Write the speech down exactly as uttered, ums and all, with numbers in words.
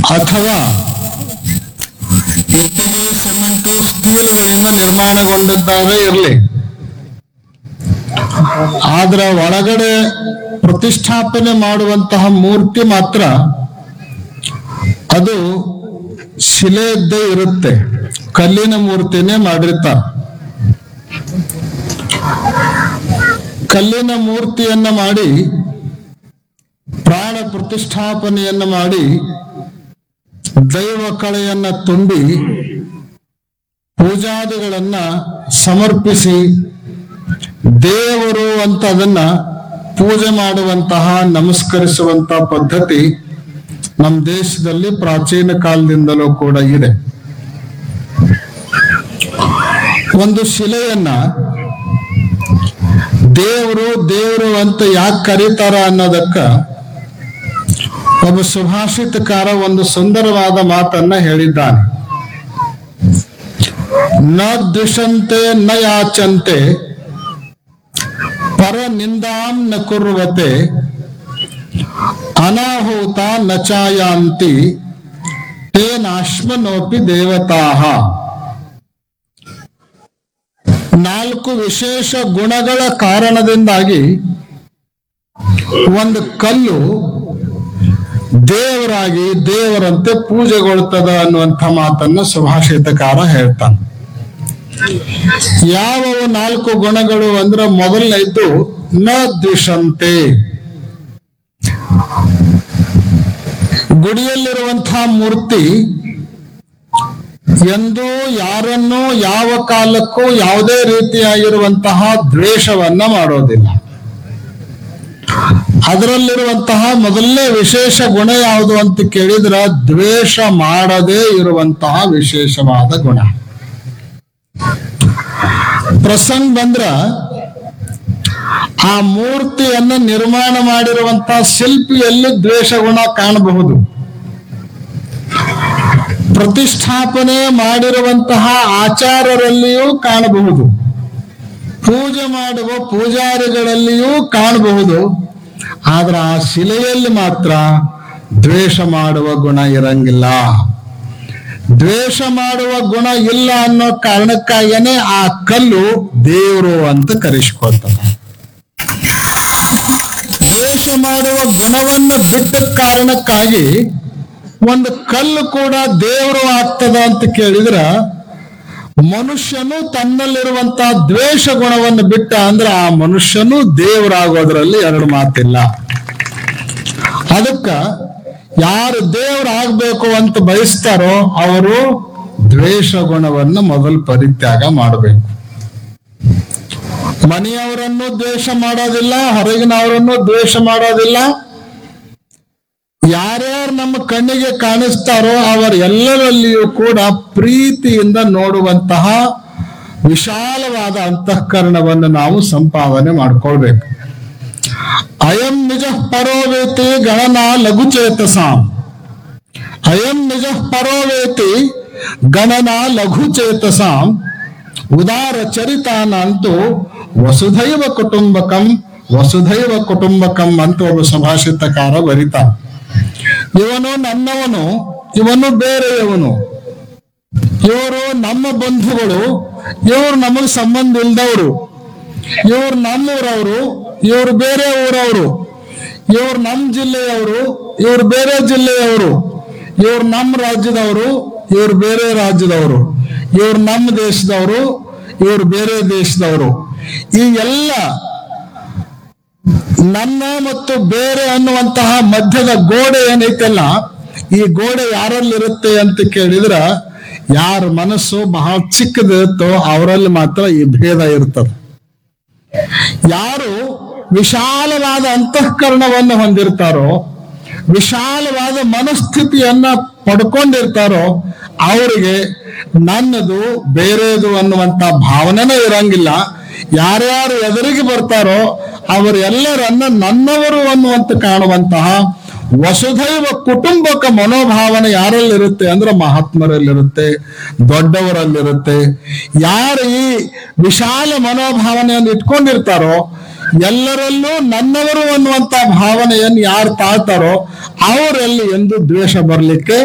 ಅಥವಾ ಇಟ್ಟಿಗೆ ಸಿಮೆಂಟು ಸ್ಟೀಲ್ಗಳಿಂದ ನಿರ್ಮಾಣಗೊಂಡದ್ದಾದ್ರೆ ಇರಲಿ, ಆದ್ರೆ ಒಳಗಡೆ ಪ್ರತಿಷ್ಠಾಪನೆ ಮಾಡುವಂತಹ ಮೂರ್ತಿ ಮಾತ್ರ ಅದು ಶಿಲೆಯದ್ದೇ ಇರುತ್ತೆ, ಕಲ್ಲಿನ ಮೂರ್ತಿನೇ ಮಾಡಿರ್ತಾರೆ. ಕಲ್ಲಿನ ಮೂರ್ತಿಯನ್ನ ಮಾಡಿ ಪ್ರಾಣ ಪ್ರತಿಷ್ಠಾಪನೆಯನ್ನ ಮಾಡಿ ದೈವ ಕಳೆಯನ್ನ ತುಂಬಿ ಪೂಜಾದಿಗಳನ್ನ ಸಮರ್ಪಿಸಿ ದೇವರು ಅಂತ ಅದನ್ನ ಪೂಜೆ ಮಾಡುವಂತಹ ನಮಸ್ಕರಿಸುವಂತಹ ಪದ್ಧತಿ ನಮ್ಮ ದೇಶದಲ್ಲಿ ಪ್ರಾಚೀನ ಕಾಲದಿಂದಲೂ ಕೂಡ ಇದೆ. ಒಂದು ಶಿಲೆಯನ್ನ ದೇವರು ದೇವರು ಅಂತ ಯಾಕೆ ಕರೀತಾರ ಅನ್ನೋದಕ್ಕ ಒಬ್ಬ ಸುಭಾಷಿತಕಾರ ಒಂದು ಸುಂದರವಾದ ಮಾತನ್ನ ಹೇಳಿದ್ದಾನೆ. ನ ದ್ವಿಷಂತೆ ನ ಯಾಚಂತೆ ಪರ ನಿಂದಾಂ ನ ಕುರ್ವತೆ ಅನಾಹೂತ ನ ಚಾಯಾಂತಿ ತೇನಾಶ್ಮನೋಪಿ ದೇವತಾಹ. ನಾಲ್ಕು ವಿಶೇಷ ಗುಣಗಳ ಕಾರಣದಿಂದಾಗಿ ಒಂದು ಕಲ್ಲು ದೇವರಾಗಿ ದೇವರಂತೆ ಪೂಜೆಗೊಳ್ತದ ಅನ್ನುವಂಥ ಮಾತನ್ನ ಸುಭಾಷಿತಕಾರ ಹೇಳ್ತಾನೆ. ಯಾವ ನಾಲ್ಕು ಗುಣಗಳು ಅಂದ್ರೆ ಮೊದಲನೇದ್ದು ನ ದ್ವಿಷಂತೆ. ಗುಡಿಯಲ್ಲಿರುವಂತಹ ಮೂರ್ತಿ ಎಂದೂ ಯಾರನ್ನೂ ಯಾವ ಕಾಲಕ್ಕೂ ಯಾವುದೇ ರೀತಿಯಾಗಿರುವಂತಹ ದ್ವೇಷವನ್ನ ಮಾಡೋದಿಲ್ಲ. ಅದರಲ್ಲಿರುವಂತಹ ಮೊದಲನೇ ವಿಶೇಷ ಗುಣ ಯಾವುದು ಅಂತ ಕೇಳಿದ್ರ ದ್ವೇಷ ಮಾಡದೇ ಇರುವಂತಹ ವಿಶೇಷವಾದ ಗುಣ. ಪ್ರಸಂಗ ಬಂದ್ರ ಆ ಮೂರ್ತಿಯನ್ನ ನಿರ್ಮಾಣ ಮಾಡಿರುವಂತಹ ಶಿಲ್ಪಿಯಲ್ಲಿ ದ್ವೇಷ ಗುಣ ಕಾಣಬಹುದು. ಪ್ರತಿಷ್ಠಾಪನೆ ಮಾಡಿರುವಂತಹ ಆಚಾರರಲ್ಲಿಯೂ ಕಾಣಬಹುದು, ಪೂಜೆ ಮಾಡುವ ಪೂಜಾರಿಗಳಲ್ಲಿಯೂ ಕಾಣಬಹುದು. ಆದ್ರೆ ಆ ಶಿಲೆಯಲ್ಲಿ ಮಾತ್ರ ದ್ವೇಷ ಮಾಡುವ ಗುಣ ಇರಂಗಿಲ್ಲ. ದ್ವೇಷ ಮಾಡುವ ಗುಣ ಇಲ್ಲ ಅನ್ನೋ ಕಾರಣಕ್ಕಾಗಿಯೇ ಆ ಕಲ್ಲು ದೇವರು ಅಂತ ಕರೆಸಿಕೊಳ್ತದೆ. ದ್ವೇಷ ಮಾಡುವ ಗುಣವನ್ನ ಬಿಟ್ಟ ಕಾರಣಕ್ಕಾಗಿ ಒಂದು ಕಲ್ಲು ಕೂಡ ದೇವರು ಆಗ್ತದ ಅಂತ ಕೇಳಿದ್ರ ಮನುಷ್ಯನು ತನ್ನಲ್ಲಿರುವಂತಹ ದ್ವೇಷ ಗುಣವನ್ನು ಬಿಟ್ಟ ಅಂದ್ರೆ ಆ ಮನುಷ್ಯನು ದೇವರಾಗೋದ್ರಲ್ಲಿ ಎರಡು ಮಾತಿಲ್ಲ. ಅದಕ್ಕ ಯಾರು ದೇವರಾಗಬೇಕು ಅಂತ ಬಯಸ್ತಾರೋ ಅವರು ದ್ವೇಷ ಗುಣವನ್ನು ಮೊದಲು ಪರಿತ್ಯಾಗ ಮಾಡಬೇಕು. ಮನೆಯವರನ್ನು ದ್ವೇಷ ಮಾಡೋದಿಲ್ಲ, ಹೊರಗಿನವರನ್ನು ದ್ವೇಷ ಮಾಡೋದಿಲ್ಲ. ಯಾರ್ಯಾರು ನಮ್ಮ ಕಣ್ಣಿಗೆ ಕಾಣಿಸ್ತಾರೋ ಅವರೆಲ್ಲರಲ್ಲಿಯೂ ಕೂಡ ಪ್ರೀತಿಯಿಂದ ನೋಡುವಂತಹ ವಿಶಾಲವಾದ ಅಂತಃಕರಣವನ್ನು ನಾವು ಸಂಪಾದನೆ ಮಾಡ್ಕೊಳ್ಬೇಕು. ಅಯಂ ನಿಜ ಪರೋವೇತಿ ಗಣನ ಲಘುಚೇತಸಾಂ. ಅಯಂ ನಿಜ ಪರೋವೇತಿ ಗಣನ ಲಘುಚೇತಸಾಂ ಉದಾರ ಚರಿತಾನಂತೂ ವಸುಧೈವ ಕುಟುಂಬಕಂ ವಸುಧೈವ ಕುಟುಂಬಕಂ ಅಂತ ಒಬ್ಬ ಸುಭಾಷಿತಕಾರ ಬರೀತಾನೆ. ಇವನು ನನ್ನವನು, ಇವನು ಬೇರೆಯವನು, ಇವರು ನಮ್ಮ ಬಂಧುಗಳು, ಇವರು ನಮಗ್ ಸಂಬಂಧ ಇಲ್ದವರು, ಇವ್ರು ನಮ್ಮೂರವರು, ಇವ್ರು ಬೇರೆ ಊರವರು, ಇವ್ರು ನಮ್ಮ ಜಿಲ್ಲೆಯವರು, ಇವ್ರು ಬೇರೆ ಜಿಲ್ಲೆಯವರು, ಇವ್ರು ನಮ್ಮ ರಾಜ್ಯದವರು, ಇವ್ರು ಬೇರೆ ರಾಜ್ಯದವರು, ಇವ್ರು ನಮ್ಮ ದೇಶದವರು, ಇವ್ರು ಬೇರೆ ದೇಶದವರು. ಈ ಎಲ್ಲ ನನ್ನ ಮತ್ತು ಬೇರೆ ಅನ್ನುವಂತಹ ಮಧ್ಯದ ಗೋಡೆ ಏನೈತಲ್ಲ, ಈ ಗೋಡೆ ಯಾರಲ್ಲಿರುತ್ತೆ ಅಂತ ಕೇಳಿದ್ರ ಯಾರ ಮನಸ್ಸು ಬಹಳ ಚಿಕ್ಕದಿರುತ್ತೋ ಅವರಲ್ಲಿ ಮಾತ್ರ ಈ ಭೇದ ಇರ್ತದೆ. ಯಾರು ವಿಶಾಲವಾದ ಅಂತಃಕರಣವನ್ನು ಹೊಂದಿರ್ತಾರೋ, ವಿಶಾಲವಾದ ಮನಸ್ಥಿತಿಯನ್ನ ಪಡ್ಕೊಂಡಿರ್ತಾರೋ ಅವರಿಗೆ ನನ್ನದು ಬೇರೆದು ಅನ್ನುವಂತ ಭಾವನೆನೇ ಇರಂಗಿಲ್ಲ. ಯಾರ್ಯಾರು ಎದುರಿಗೆ ಬರ್ತಾರೋ ಅವರೆಲ್ಲರನ್ನ ನನ್ನವರು ಅನ್ನುವಂತ ಕಾಣುವಂತಹ ವಸುಧೈವ ಕುಟುಂಬಕ ಮನೋಭಾವನೆ ಯಾರಲ್ಲಿರುತ್ತೆ ಅಂದ್ರೆ ಮಹಾತ್ಮರಲ್ಲಿರುತ್ತೆ, ದೊಡ್ಡವರಲ್ಲಿರುತ್ತೆ. ಯಾರು ಈ ವಿಶಾಲ ಮನೋಭಾವನೆಯನ್ನು ಇಟ್ಕೊಂಡಿರ್ತಾರೋ, ಎಲ್ಲರಲ್ಲೂ ನನ್ನವರು ಅನ್ನುವಂತ ಭಾವನೆಯನ್ನು ಯಾರು ತಾಳ್ತಾರೋ ಅವರಲ್ಲಿ ಎಂದು ದ್ವೇಷ ಬರ್ಲಿಕ್ಕೆ